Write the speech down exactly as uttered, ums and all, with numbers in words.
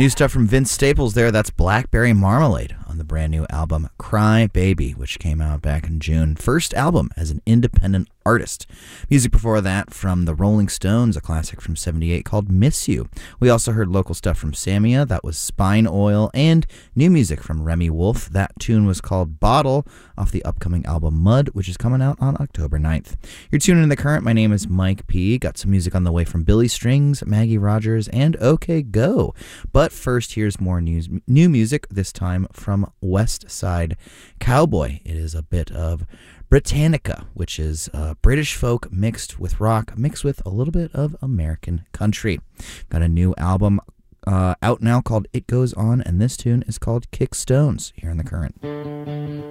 New stuff from Vince Staples there. That's Blackberry Marmalade on the brand new album Cry Baby, which came out back in June. First album as an independent artist. Music before that from the Rolling Stones, a classic from seventy-eight called Miss You. We also heard local stuff from Samia, that was Spine Oil, and new music from Remy Wolf. That tune was called Bottle off the upcoming album Mud, which is coming out on October ninth. You're tuning in The Current. My name is Mike P. Got some music on the way from Billy Strings, Maggie Rogers, and OK Go. But first, here's more news, new music, this time from West Side Cowboy. It is a bit of Britannica, which is uh, British folk mixed with rock, mixed with a little bit of American country. Got a new album uh, out now called It Goes On, and this tune is called Kick Stones here in The Current.